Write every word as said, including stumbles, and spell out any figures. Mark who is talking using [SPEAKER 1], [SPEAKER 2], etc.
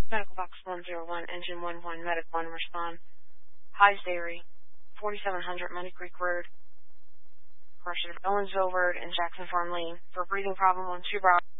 [SPEAKER 1] Medical Box one zero one, Engine one one, Medic one, respond. Highs Dairy, forty-seven hundred Money Creek Road, correction, Owensville Road, in Jackson Farm Lane. For breathing problem on two Bravo.